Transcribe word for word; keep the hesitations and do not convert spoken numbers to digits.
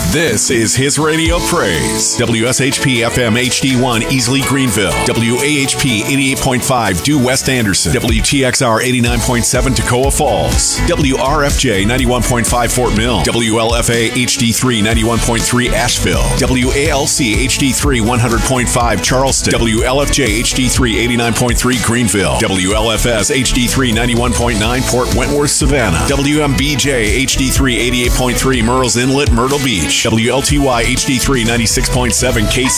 This is His Radio Praise. W S H P F M H D one Easley Greenville. W A H P eighty-eight point five Due West Anderson. W T X R eighty-nine point seven Toccoa Falls. W R F J ninety-one point five Fort Mill. W L F A H D three ninety-one point three Asheville. W A L C H D three one hundred point five Charleston. W L F J H D three eighty-nine point three Greenville. W L F S H D three ninety-one point nine Port Wentworth, Savannah. W M B J H D three eighty-eight point three Murrells Inlet, Myrtle Beach. W L T Y H D three ninety-six point seven K